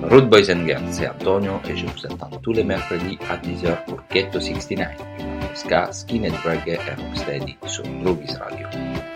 Rude Boys and Girls, c'est Antonio et je vous attends tous les mercredis à 10h pour Ghetto 69, ska, skinhead reggae et rocksteady sur Roogies Radio.